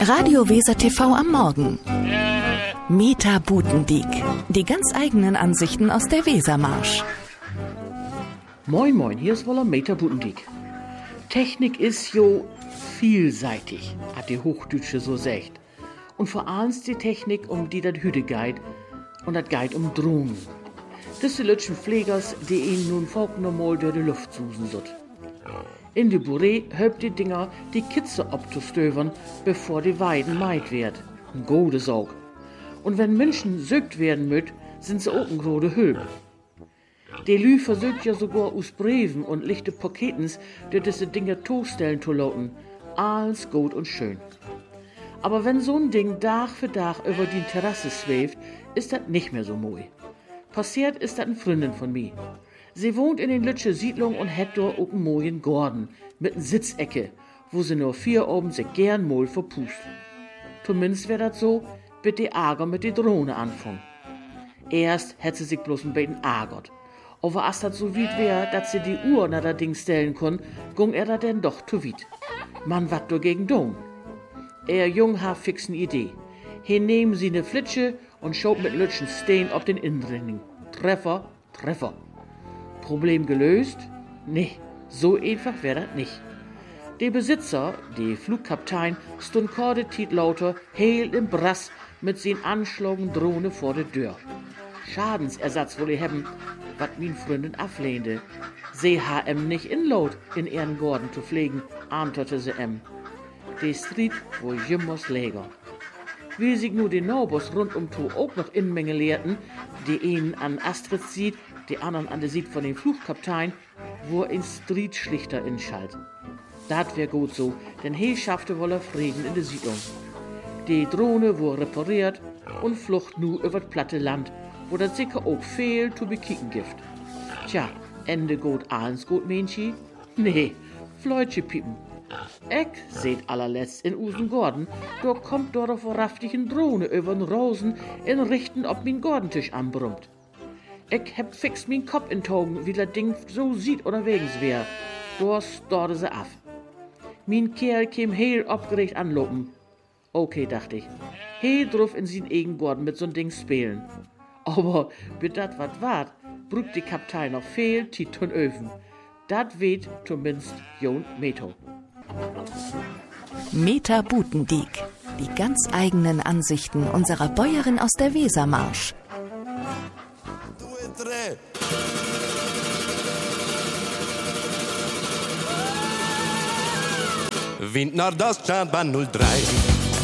Radio Weser TV am Morgen. Meta Butendiek. Die ganz eigenen Ansichten aus der Wesermarsch. Moin moin, hier ist wohl Meta Butendiek. Technik ist jo vielseitig, hat die Hochdütsche so sagt. Und vor allem die Technik, um die das Hüde geht, und das geht um Drohnen. Das sind Lütschen Pflegers, die ihnen nun folk normal durch die Luft susen sut. In die Bourrée höbt die Dinger die Kitze abzustöbern, bevor die Weiden meid wird. Ein gode Saug. Und wenn Menschen sögt werden müt, sind sie auch ein grode Hülp. Die Lü versögt ja sogar aus Breven und lichte Paketens, die diese Dinger tostellen zu lauten. Alles gut und schön. Aber wenn so ein Ding Tag für Tag über die Terrasse schwebt, ist das nicht mehr so moi. Passiert ist das eine Freundin von mir. Sie wohnt in den Lütsche Siedlung und hat dort auch einen moien Gordon mit einer Sitzecke, wo sie nur 4 oben sich gern mal verpust. Zumindest wär das so, bis die Ärger mit die Drohne anfangen. Erst hätt sie sich bloß ein bisschen ärgert. Aber als das so weit wär, dass sie die Uhr nach der Ding stellen kon, gung da denn doch zu weit. Man wat dagegen dumm. Er jung ha fix ne Idee. Hier nehmen sie ne Flitsche und schaut mit Lütschen Steen ob den Innenring. Treffer, Treffer. Problem gelöst? Nee, so einfach wär das nicht. Der Besitzer, der Flugkaptein, stund korde Tiet lauter, heel im Brass mit sin anschlagen Drohne vor der Tür. Schadensersatz wolle hebben, wat min Freundin ablehnte. Sie ha nicht inlaut in ihren Gorden zu pflegen, antwortete sie Die Street wo jimmers läger. Wie sich nur die Naubers rund um to auch noch Innenmenge lehrten, die einen an Astrid sieht, die anderen an der Sied von dem Flugkaptein, wo ein Streetschlichter inschalt. Dat wär gut so, denn he schaffte wolle Frieden in der Siedlung. Die Drohne wurde repariert und flucht nu über das platte Land, wo das sicher auch viel zu bekicken gibt. Tja, Ende gut, alles gut, Menschi? Nee, Fleutche piepen. Eck seht allerletzt in Usen Gordon, da kommt dort auf raftigen Drohne übern Rosen in Richten ob min Gordentisch anbrummt. Ich hab fix min Kopf in Togen, wie das Ding so sieht oder wegens wär. Da storte sie af. Min Kerl käm heel abgeregt anlopen. Okay, dachte ich. He drauf in sin eigen Gordon mit so'n Ding spielen. Aber mit dat wat wart, brügt die Kaptein noch viel Titon Öfen. Dat weht zumindest Jon Meto. Meta Butendiek. Die ganz eigenen Ansichten unserer Bäuerin aus der Wesermarsch. Wind naar das Stadtbahn 03.